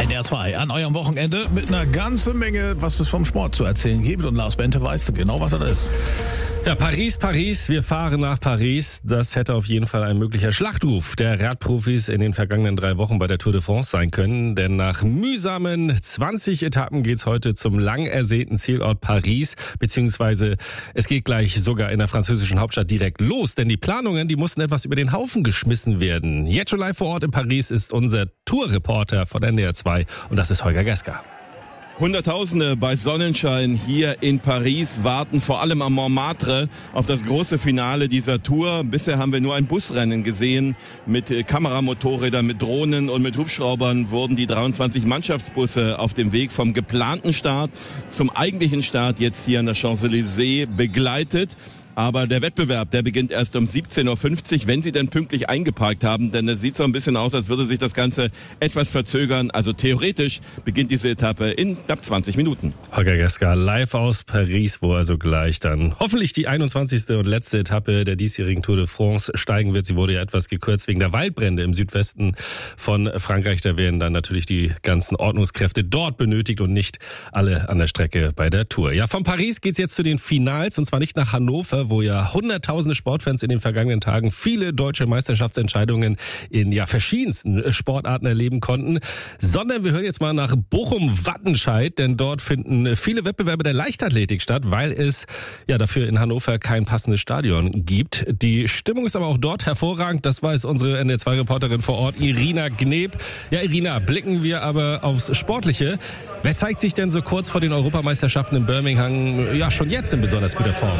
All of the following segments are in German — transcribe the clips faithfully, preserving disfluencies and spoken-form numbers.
N D R zwei an eurem Wochenende mit einer ganzen Menge, was es vom Sport zu erzählen gibt. Und Lars Bente weiß genau, was das ist. Ja, Paris, Paris, wir fahren nach Paris. Das hätte auf jeden Fall ein möglicher Schlachtruf der Radprofis in den vergangenen drei Wochen bei der Tour de France sein können. Denn nach mühsamen zwanzig Etappen geht's heute zum lang ersehnten Zielort Paris. Beziehungsweise es geht gleich sogar in der französischen Hauptstadt direkt los. Denn die Planungen, die mussten etwas über den Haufen geschmissen werden. Jetzt schon live vor Ort in Paris ist unser Tourreporter von N D R zwei. Und das ist Holger Geska. Hunderttausende bei Sonnenschein hier in Paris warten vor allem am Montmartre auf das große Finale dieser Tour. Bisher haben wir nur ein Busrennen gesehen mit Kameramotorrädern, mit Drohnen und mit Hubschraubern wurden die dreiundzwanzig Mannschaftsbusse auf dem Weg vom geplanten Start zum eigentlichen Start jetzt hier an der Champs-Élysées begleitet. Aber der Wettbewerb, der beginnt erst um siebzehn Uhr fünfzig, wenn Sie denn pünktlich eingeparkt haben. Denn es sieht so ein bisschen aus, als würde sich das Ganze etwas verzögern. Also theoretisch beginnt diese Etappe in knapp zwanzig Minuten. Holger Geska live aus Paris, wo also gleich dann hoffentlich die einundzwanzigste und letzte Etappe der diesjährigen Tour de France steigen wird. Sie wurde ja etwas gekürzt wegen der Waldbrände im Südwesten von Frankreich. Da werden dann natürlich die ganzen Ordnungskräfte dort benötigt und nicht alle an der Strecke bei der Tour. Ja, von Paris geht's jetzt zu den Finals und zwar nicht nach Hannover, wo ja hunderttausende Sportfans in den vergangenen Tagen viele deutsche Meisterschaftsentscheidungen in ja verschiedensten Sportarten erleben konnten, sondern wir hören jetzt mal nach Bochum-Wattenscheid, denn dort finden viele Wettbewerbe der Leichtathletik statt, weil es ja dafür in Hannover kein passendes Stadion gibt. Die Stimmung ist aber auch dort hervorragend, das weiß unsere N D R zwei Reporterin vor Ort, Irina Gneb. Ja, Irina, blicken wir aber aufs Sportliche. Wer zeigt sich denn so kurz vor den Europameisterschaften in Birmingham ja schon jetzt in besonders guter Form?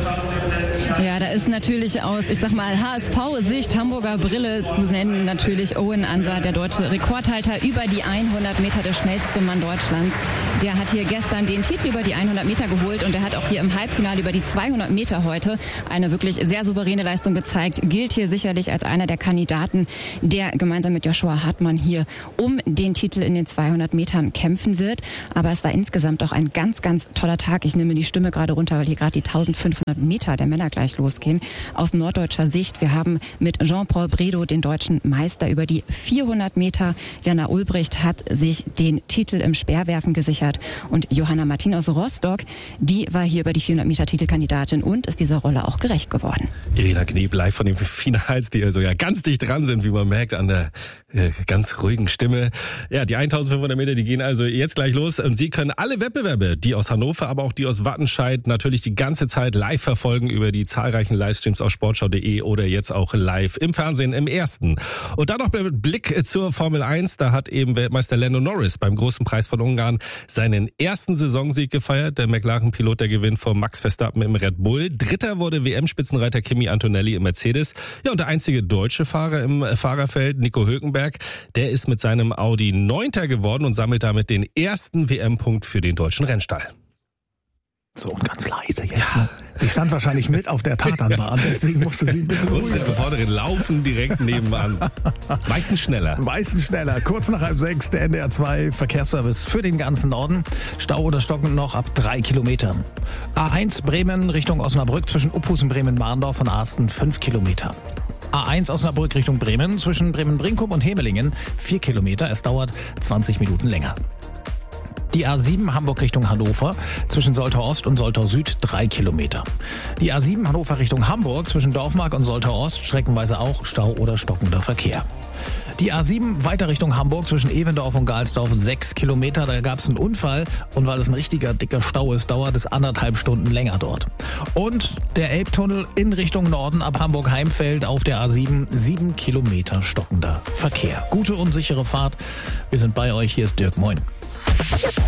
Ja, da ist natürlich aus, ich sag mal, H S V-Sicht, Hamburger Brille zu nennen, natürlich Owen Ansa, der deutsche Rekordhalter über die hundert Meter, der schnellste Mann Deutschlands. Der hat hier gestern den Titel über die hundert Meter geholt und er hat auch hier im Halbfinale über die zweihundert Meter heute eine wirklich sehr souveräne Leistung gezeigt. Gilt hier sicherlich als einer der Kandidaten, der gemeinsam mit Joshua Hartmann hier um den Titel in den zweihundert Metern kämpfen wird. Aber es war insgesamt auch ein ganz, ganz toller Tag. Ich nehme die Stimme gerade runter, weil hier gerade die eintausendfünfhundert Meter der Männer gleich losgehen. Aus norddeutscher Sicht, wir haben mit Jean-Paul Bredow den deutschen Meister über die vierhundert Meter. Jana Ulbricht hat sich den Titel im Speerwerfen gesichert. Und Johanna Martin aus Rostock, die war hier über die vierhundert Meter Titelkandidatin und ist dieser Rolle auch gerecht geworden. Irina Gneb live von den Finals, die also ja ganz dicht dran sind, wie man merkt, an der äh, ganz ruhigen Stimme. Ja, die eintausendfünfhundert Meter, die gehen also jetzt gleich los. Und Sie können alle Wettbewerbe, die aus Hannover, aber auch die aus Wattenscheid, natürlich die ganze Zeit live verfolgen über die zahlreichen Livestreams auf sportschau punkt de oder jetzt auch live im Fernsehen im Ersten. Und dann noch mit Blick zur Formel eins, da hat eben Weltmeister Lando Norris beim großen Preis von Ungarn seinen ersten Saisonsieg gefeiert. Der McLaren-Pilot, der gewinnt vor Max Verstappen im Red Bull. Dritter wurde W M-Spitzenreiter Kimi Antonelli im Mercedes. Ja, und der einzige deutsche Fahrer im Fahrerfeld, Nico Hülkenberg, der ist mit seinem Audi Neunter geworden und sammelt damit den ersten W M-Punkt für den deutschen Rennstall. So, und ganz leise jetzt. Ja. Sie stand wahrscheinlich mit auf der Tatanbahn, deswegen musste sie ein bisschen ruhiger. Unsere Reporterin laufen direkt nebenan. Meistens schneller. Meistens schneller. Kurz nach halb sechs, der N D R zwei Verkehrsservice für den ganzen Norden. Stau oder Stocken noch ab drei Kilometern. A eins Bremen Richtung Osnabrück zwischen Uphusen, Bremen-Mahndorf und Arsten fünf Kilometer. A eins Osnabrück Richtung Bremen zwischen Bremen-Brinkum und Hemelingen vier Kilometer. Es dauert zwanzig Minuten länger. Die A sieben Hamburg Richtung Hannover zwischen Soltau Ost und Soltau Süd drei Kilometer. Die A sieben Hannover Richtung Hamburg zwischen Dorfmark und Soltau Ost streckenweise auch Stau oder stockender Verkehr. Die A sieben weiter Richtung Hamburg zwischen Evendorf und Galsdorf sechs Kilometer. Da gab es einen Unfall und weil es ein richtiger dicker Stau ist, dauert es anderthalb Stunden länger dort. Und der Elbtunnel in Richtung Norden ab Hamburg-Heimfeld auf der A sieben sieben Kilometer stockender Verkehr. Gute und sichere Fahrt. Wir sind bei euch. Hier ist Dirk. Moin.